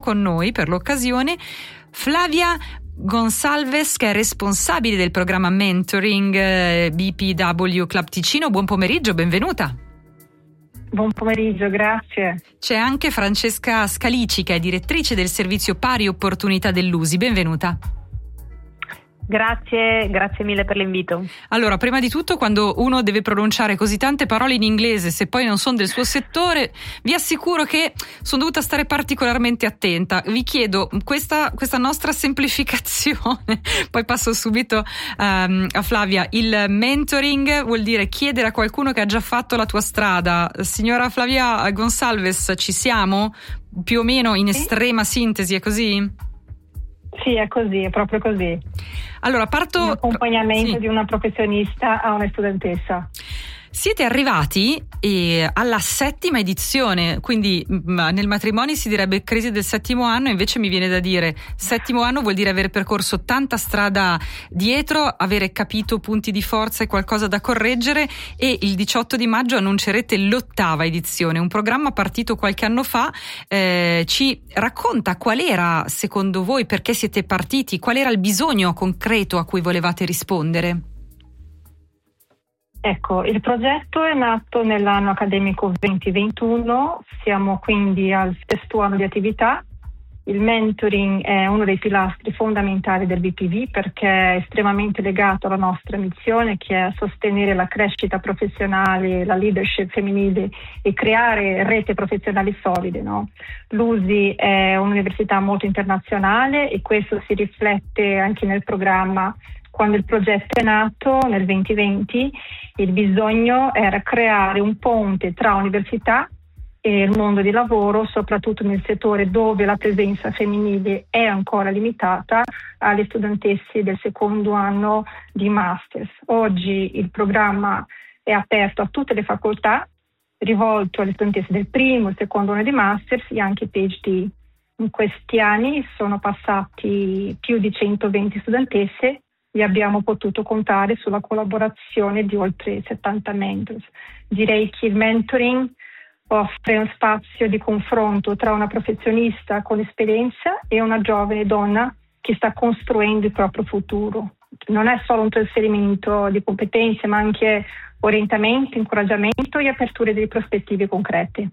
con noi per l'occasione Flavia Gonsalves, che è responsabile del programma Mentoring BPW Club Ticino. Buon pomeriggio, benvenuta. Buon pomeriggio, grazie. C'è anche Francesca Scalici, che è direttrice del servizio Pari Opportunità dell'USI. Benvenuta. Grazie mille per l'invito. Allora, prima di tutto, quando uno deve pronunciare così tante parole in inglese, se poi non sono del suo settore, vi assicuro che sono dovuta stare particolarmente attenta. Vi chiedo questa nostra semplificazione, poi passo subito a Flavia. Il mentoring vuol dire chiedere a qualcuno che ha già fatto la tua strada. Signora Flavia Gonsalves, ci siamo? Più o meno in estrema sintesi, è così? Sì, è così, è proprio così. Allora, parto. L'accompagnamento di una professionista a una studentessa. Siete arrivati alla 7ª edizione, quindi nel matrimonio si direbbe crisi del 7° anno, invece mi viene da dire 7° anno vuol dire aver percorso tanta strada dietro, avere capito punti di forza e qualcosa da correggere, e il 18 di maggio annuncerete l'8ª edizione, un programma partito qualche anno fa. Ci racconta qual era secondo voi, perché siete partiti, qual era il bisogno concreto a cui volevate rispondere? Ecco, il progetto è nato nell'anno accademico 2021, siamo quindi al 6° anno di attività. Il mentoring è uno dei pilastri fondamentali del BPV perché è estremamente legato alla nostra missione, che è sostenere la crescita professionale, la leadership femminile e creare rete professionali solide, no? L'USI è un'università molto internazionale e questo si riflette anche nel programma. Quando il progetto è nato nel 2020, il bisogno era creare un ponte tra università e il mondo di lavoro, soprattutto nel settore dove la presenza femminile è ancora limitata alle studentesse del 2° anno di Masters. Oggi il programma è aperto a tutte le facoltà, rivolto alle studentesse del 1° e 2° anno di Masters e anche PhD. In questi anni sono passati più di 120 studentesse e abbiamo potuto contare sulla collaborazione di oltre 70 mentors. Direi che il mentoring offre uno spazio di confronto tra una professionista con esperienza e una giovane donna che sta costruendo il proprio futuro. Non è solo un trasferimento di competenze, ma anche orientamento, incoraggiamento e aperture di prospettive concrete.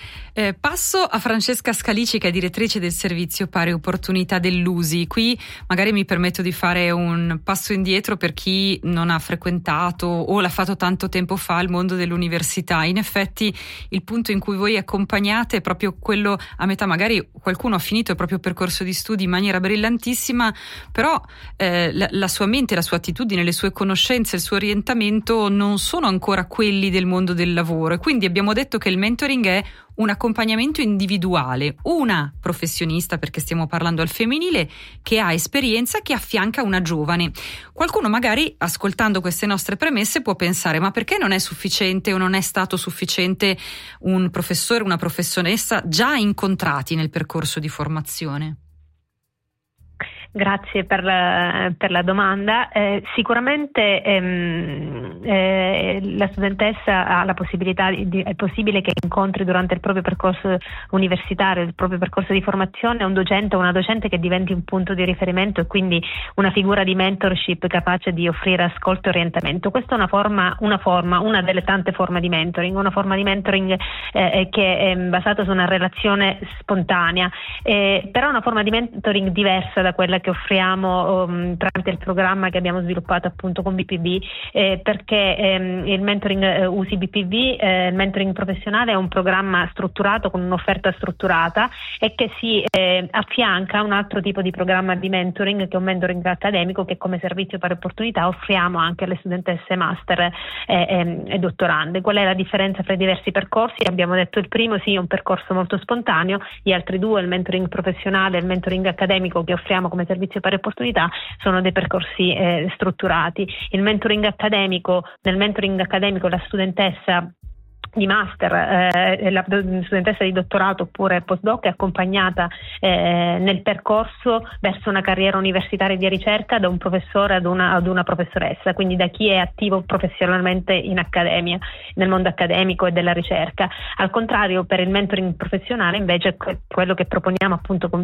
Passo a Francesca Scalici, che è direttrice del servizio Pari Opportunità dell'USI. Qui magari mi permetto di fare un passo indietro per chi non ha frequentato o l'ha fatto tanto tempo fa il mondo dell'università. In effetti il punto in cui voi accompagnate è proprio quello a metà, magari qualcuno ha finito il proprio percorso di studi in maniera brillantissima, però la sua mente, la sua attitudine, le sue conoscenze, il suo orientamento non sono ancora quelli del mondo del lavoro, e quindi abbiamo detto che il mentoring è un accompagnamento individuale, una professionista, perché stiamo parlando al femminile, che ha esperienza, che affianca una giovane. Qualcuno magari, ascoltando queste nostre premesse, può pensare: ma perché non è sufficiente o non è stato sufficiente un professore, una professionessa già incontrati nel percorso di formazione? Grazie per la domanda. Sicuramente la studentessa ha la possibilità, è possibile che incontri durante il proprio percorso universitario, il proprio percorso di formazione, un docente o una docente che diventi un punto di riferimento e quindi una figura di mentorship capace di offrire ascolto e orientamento. Questa è una delle tante forme di mentoring, una forma di mentoring che è basata su una relazione spontanea, però è una forma di mentoring diversa da quella che offriamo tramite il programma che abbiamo sviluppato appunto con BPV, perché il mentoring USI BPV, il mentoring professionale, è un programma strutturato con un'offerta strutturata e che si affianca a un altro tipo di programma di mentoring, che è un mentoring accademico, che come servizio per opportunità offriamo anche alle studentesse master e dottorande. Qual è la differenza fra i diversi percorsi? Abbiamo detto il primo sì, è un percorso molto spontaneo, gli altri due, il mentoring professionale e il mentoring accademico che offriamo come servizio per opportunità, sono dei percorsi strutturati. Nel mentoring accademico la studentessa di master, la studentessa di dottorato oppure postdoc è accompagnata nel percorso verso una carriera universitaria di ricerca da un professore ad una professoressa, quindi da chi è attivo professionalmente in accademia, nel mondo accademico e della ricerca. Al contrario, per il mentoring professionale invece quello che proponiamo appunto con